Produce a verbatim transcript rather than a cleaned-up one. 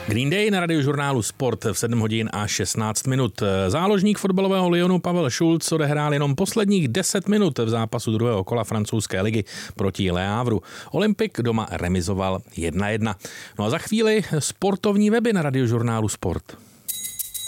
Green Day na radiožurnálu Sport v sedm hodin a šestnáct minut. Záložník fotbalového Lyonu Pavel Schulz odehrál jenom posledních deset minut v zápasu druhého kola francouzské ligy proti Le Havru. Olympik doma remizoval jedna jedna. No a za chvíli sportovní weby na radiožurnálu Sport.